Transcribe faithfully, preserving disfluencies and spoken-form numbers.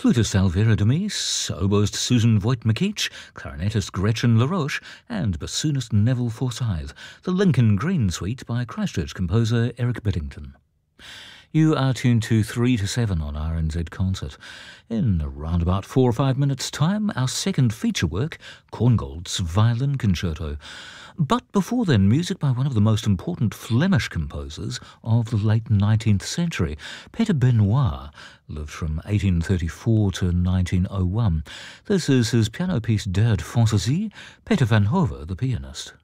Flutist Elvira de Mies, oboist Susan Voigt-McKeach, clarinetist Gretchen LaRoche, and bassoonist Neville Forsyth, the Lincoln Green Suite by Christchurch composer Eric Biddington. You are tuned to three to seven on R N Z Concert. In around about four or five minutes' time, our second feature work, Korngold's Violin Concerto. But before then, music by one of the most important Flemish composers of the late nineteenth century. Peter Benoit lived from eighteen thirty-four to nineteen oh one. This is his piano piece Derde Fantaisie, Peter van Hove, the pianist.